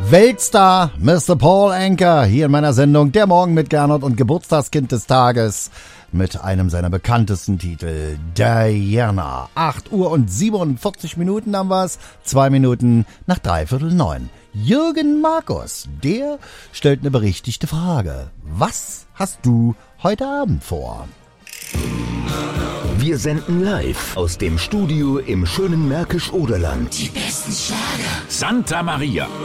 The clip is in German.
Weltstar Mr. Paul Anka hier in meiner Sendung Der Morgen mit Gernot und Geburtstagskind des Tages mit einem seiner bekanntesten Titel, Diana. 8 Uhr und 47 Minuten haben wir's, 2 Minuten nach 8:45. Jürgen Markus, der stellt eine berechtigte Frage. Was hast du heute Abend vor? Wir senden live aus dem Studio im schönen Märkisch-Oderland. Die besten Schlager. Santa Maria.